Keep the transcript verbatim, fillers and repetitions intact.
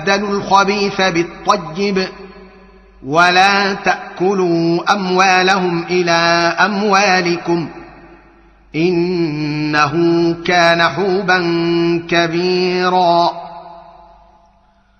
بدلوا الخبيث بالطيب ولا تأكلوا أموالهم إلى أموالكم إنه كان حوبا كبيرا